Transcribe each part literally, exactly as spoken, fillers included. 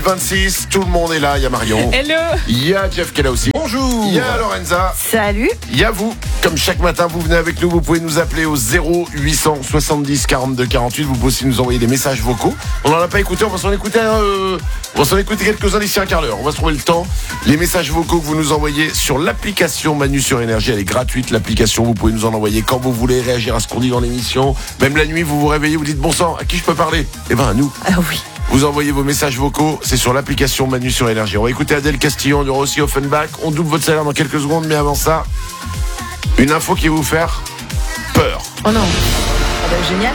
vingt-six, tout le monde est là, il y a Marion. Hello. Il y a Jeff qui est là aussi. Bonjour. Il y a Lorenza. Salut. Il y a vous. Comme chaque matin, vous venez avec nous, vous pouvez nous appeler au zéro huit cent soixante-dix quarante-deux quarante-huit. Vous pouvez aussi nous envoyer des messages vocaux. On n'en a pas écouté, on va s'en écouter, euh, on va s'en écouter quelques-uns d'ici un quart d'heure. On va se trouver le temps. Les messages vocaux que vous nous envoyez sur l'application Manu sur Énergie, elle est gratuite, l'application. Vous pouvez nous en envoyer quand vous voulez, réagir à ce qu'on dit dans l'émission. Même la nuit, vous vous réveillez, vous dites bon sang, à qui je peux parler? Eh ben à nous. Ah oui. Vous envoyez vos messages vocaux, c'est sur l'application Manu sur Énergie. On va écouter Adèle Castillon, on aura aussi Offenbach. On double votre salaire dans quelques secondes, mais avant ça, une info qui va vous faire peur. Oh non. Ah bah, génial.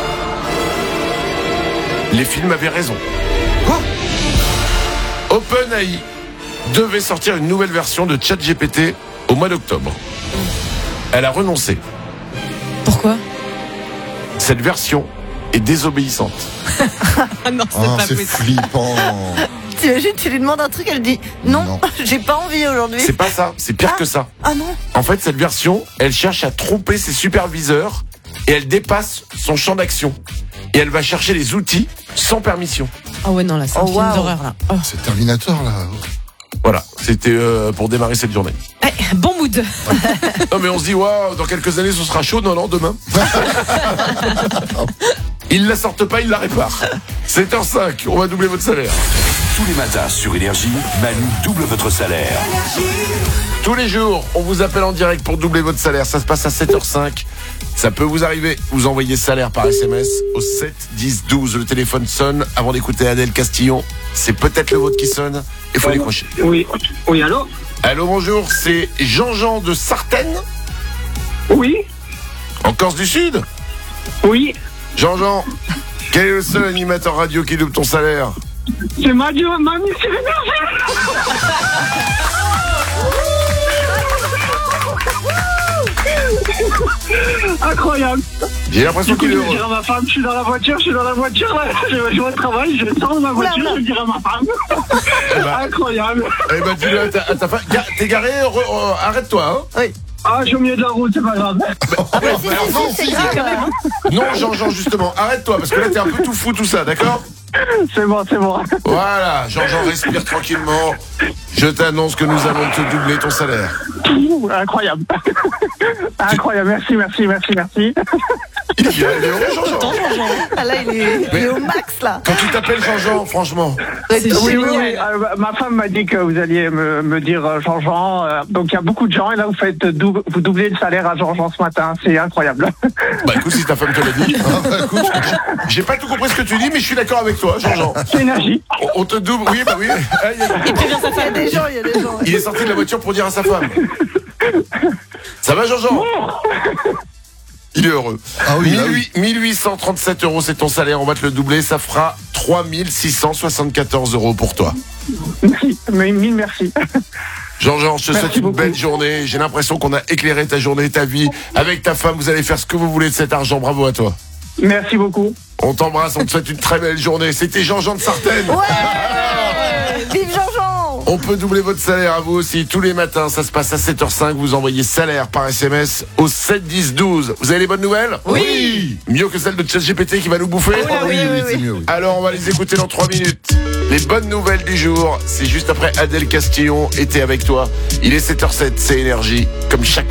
Les films avaient raison. Quoi? OpenAI devait sortir une nouvelle version de ChatGPT au mois d'octobre. Elle a renoncé. Pourquoi? Cette version est désobéissante. Ah non, c'est Oh, pas c'est possible. flippant. T'imagines, tu lui demandes un truc, elle dit non, Non. j'ai pas envie aujourd'hui. C'est pas ça, c'est pire Ah. que ça. Ah non. En fait, cette version, elle cherche à tromper ses superviseurs et elle dépasse son champ d'action. Et elle va chercher les outils sans permission. Ah ouais, non, là, c'est un Oh, film wow. d'horreur, là. Oh. C'est Terminator, là. Voilà, c'était euh, pour démarrer cette journée. Eh, bon mood. Non mais on se dit, waouh, dans quelques années ce sera chaud. Non, non, demain. Ils la sortent pas, ils la réparent. sept heures cinq, on va doubler votre salaire. Tous les matins sur Énergie, Manu double votre salaire. Tous les jours, on vous appelle en direct pour doubler votre salaire. Ça se passe à sept heures cinq. Ça peut vous arriver. Vous envoyez salaire par S M S au sept dix douze. Le téléphone sonne. Avant d'écouter Adèle Castillon, c'est peut-être le vôtre qui sonne. Il faut décrocher. Oui, oui, allô? Allô, bonjour, c'est Jean-Jean de Sartène, Oui, en Corse du Sud. oui, Jean-Jean, quel est le seul animateur radio qui double ton salaire? c'est Manu, Manu, c'est l'énergie. Incroyable. J'ai l'impression Du coup, qu'il est je vais heureux. dire à ma femme, je suis dans la voiture, je suis dans la voiture, là, je, je vais au travail, je sors de ma voiture, Oula, oula. je vais dire à ma femme. Eh ben, Incroyable. eh ben, dis-le à ta, à ta femme. Ga- T'es garé, re- euh, arrête-toi, hein. Oui. Ah, je suis au milieu de la route, c'est pas grave. Ah bah, si, si, si, c'est grave. Non, Jean-Jean, justement, arrête-toi, parce que là, t'es un peu tout fou, tout ça, d'accord? C'est bon, c'est bon. Voilà, Jean-Jean, respire tranquillement. Je t'annonce que nous allons te doubler ton salaire. Ouh, incroyable. Incroyable, merci, merci, merci, merci. Il est heureux, Jean-Jean. Ah là, il est, il Mais- est au max là. Quand tu t'appelles Jean-Jean, franchement. C'est Oui, oui, génial. oui. Euh, ma femme m'a dit que vous alliez me, me dire euh, Jean-Jean. euh, donc il y a beaucoup de gens et là vous faites dou- vous doublez le salaire à Jean-Jean ce matin. C'est incroyable. Bah écoute, si ta femme te l'a dit. Ah, bah, écoute, j'ai pas tout compris ce que tu dis, mais je suis d'accord avec toi, Jean-Jean. C'est énergie. On, on te double, oui, bah oui. Aïe, aïe. Il prévient sa Il y a femme. des gens, il y a des gens. Il est sorti de la voiture pour dire à sa femme. Ça va, Jean-Jean? Il est heureux. Ah oui, ah oui. mille huit cent trente-sept euros, c'est ton salaire. On va te le doubler. Ça fera trois mille six cent soixante-quatorze euros pour toi. Merci, mais mille merci. Jean-Jean, je te Merci souhaite une beaucoup. belle journée. J'ai l'impression qu'on a éclairé ta journée, ta vie. Avec ta femme, vous allez faire ce que vous voulez de cet argent. Bravo à toi. Merci beaucoup. On t'embrasse, on te souhaite une très belle journée. C'était Jean-Jean de Sartène. Ouais. Vive Jean-Jean. On peut doubler votre salaire à vous aussi tous les matins. Ça se passe à sept heures cinq. Vous envoyez salaire par S M S au sept dix douze. Vous avez les bonnes nouvelles? Oui. Mieux que celle de ChatGPT qui va nous bouffer? Ah oui, oui, c'est oui. mieux, oui. Alors on va les écouter dans trois minutes. Les bonnes nouvelles du jour, c'est juste après Adèle Castillon était avec toi. Il est sept heures sept, c'est Énergie, comme chaque